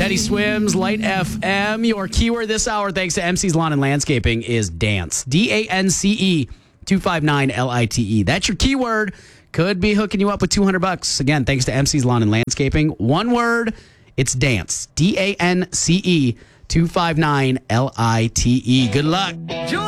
Teddy Swims, Light FM. Your keyword this hour, thanks to MC's Lawn and Landscaping, is dance. DANCE 259 LITE. That's your keyword. Could be hooking you up with $200. Again, thanks to MC's Lawn and Landscaping. One word, it's dance. DANCE 259 LITE. Good luck.